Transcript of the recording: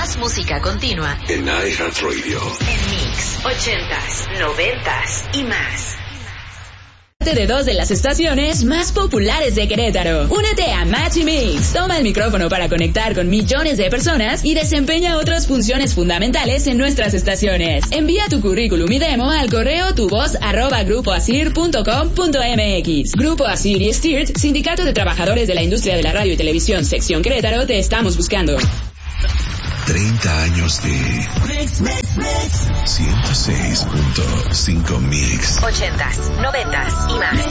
más música continua en iHeartRadio. En Mix, 80s, 90s y más. De dos de las estaciones más populares de Querétaro. Únete a Match y Mix. Toma el micrófono para conectar con millones de personas y desempeña otras funciones fundamentales en nuestras estaciones. Envía tu currículum y demo al correo tuvoz@grupoasir.com.mx. Grupo Asir y Stirt, Sindicato de Trabajadores de la Industria de la Radio y Televisión, Sección Querétaro, te estamos buscando. 30 años de Mix, 106.5 Mix. 80s, 90s y más.